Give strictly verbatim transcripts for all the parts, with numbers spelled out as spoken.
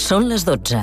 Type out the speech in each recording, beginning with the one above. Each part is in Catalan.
Són les dotze.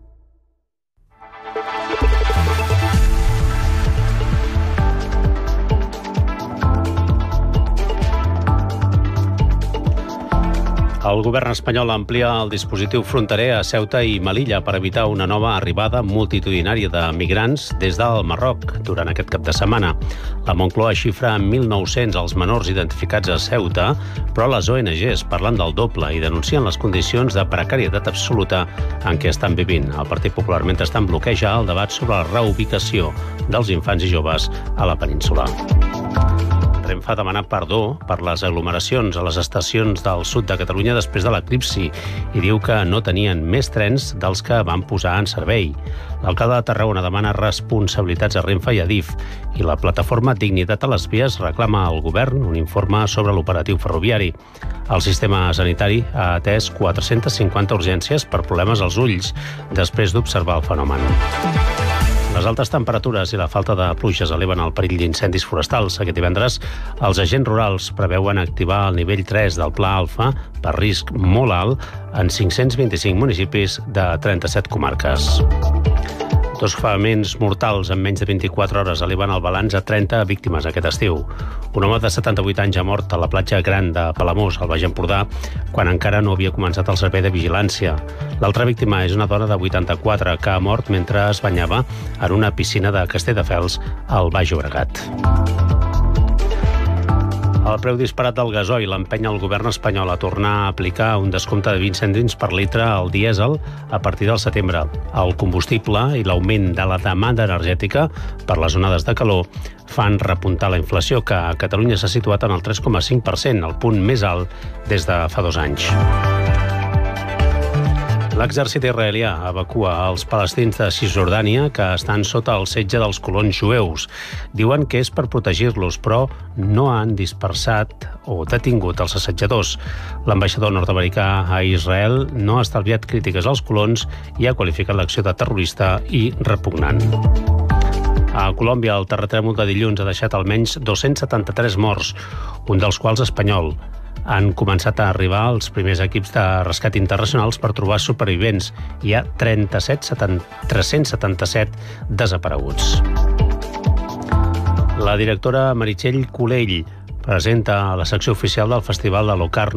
El govern espanyol amplia el dispositiu fronterer a Ceuta i Melilla per evitar una nova arribada multitudinària de migrants des del Marroc durant aquest cap de setmana. La Moncloa xifra en mil nou-cents els menors identificats a Ceuta, però les O N Ges parlen del doble i denuncien les condicions de precarietat absoluta en què estan vivint. El Partit Popular, mentrestant, bloqueja el debat sobre la reubicació dels infants i joves a la península. Renfe ha demanat perdó per les aglomeracions a les estacions del sud de Catalunya després de l'eclipsi i diu que no tenien més trens dels que van posar en servei. L'alcalde de Tarragona demana responsabilitats a Renfe i a Adif i la plataforma Dignitat a les Vies reclama al govern un informe sobre l'operatiu ferroviari. El sistema sanitari ha atès quatre-centes cinquanta urgències per problemes als ulls després d'observar el fenomen. Les altes temperatures i la falta de pluges eleven el perill d'incendis forestals. Aquest divendres, els agents rurals preveuen activar el nivell tres del Pla Alfa per risc molt alt en cinc-cents vint-i-cinc municipis de trenta-set comarques. Dos ofegaments mortals en menys de vint-i-quatre hores eleven el balanç a trenta víctimes aquest estiu. Un home de setanta-vuit anys ha mort a la platja Gran de Palamós, al Baix Empordà, quan encara no havia començat el servei de vigilància. L'altra víctima és una dona de vuitanta-quatre que ha mort mentre es banyava en una piscina de Castelldefels al Baix Llobregat. El preu disparat del gasoil empenya el govern espanyol a tornar a aplicar un descompte de vint cèntims per litre al dièsel a partir del setembre. El combustible i l'augment de la demanda energètica per les onades de calor fan repuntar la inflació, que a Catalunya s'ha situat en el tres coma cinc per cent, el punt més alt des de fa dos anys. L'exèrcit israelià evacua els palestins de Cisjordània que estan sota el setge dels colons jueus. Diuen que és per protegir-los, però no han dispersat o detingut els assetjadors. L'ambaixador nord-americà a Israel no ha estalviat crítiques als colons i ha qualificat l'acció de terrorista i repugnant. A Colòmbia, el terratrèmol de dilluns ha deixat almenys dos-cents setanta-tres morts, un dels quals espanyol. Han començat a arribar els primers equips de rescat internacionals per trobar supervivents. Hi ha trenta-set, tres-cents setanta-set desapareguts. La directora Meritxell Colell presenta a la secció oficial del Festival de Locarno